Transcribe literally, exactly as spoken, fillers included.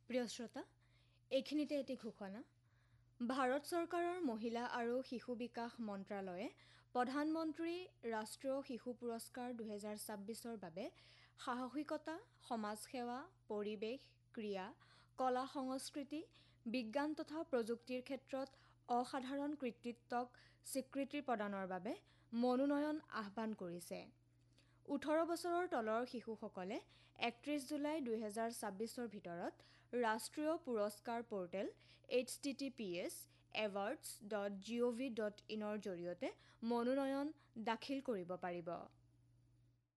প্ৰিয় শ্ৰোতা, এইখিনিতে এটি ঘোষণা। ভাৰত চৰকাৰৰ মহিলা আৰু শিশু বিকাশ মন্ত্ৰালয়ে প্ৰধানমন্ত্ৰী ৰাষ্ট্ৰীয় শিশু পুৰস্কাৰ দুহেজাৰ ছাব্বিছৰ বাবে সাহসিকতা, সমাজসেৱা, পৰিৱেশ, ক্ৰীড়া, কলা সংস্কৃতি, বিজ্ঞান তথা প্ৰযুক্তিৰ ক্ষেত্ৰত অসাধাৰণ কৃতিত্বক স্বীকৃতি প্ৰদানৰ বাবে মনোনয়ন আহ্বান কৰিছে। ওঠৰ বছৰৰ তলৰ শিশুসকলে একত্ৰিছ জুলাই দুহেজাৰ ছাব্বিছৰ ভিতৰত ৰাষ্ট্ৰীয় পুৰস্কাৰ portal H T T P S awards dot G অ' ভি ডট ইনৰ জৰিয়তে মনোনয়ন দাখিল কৰিব পাৰিব।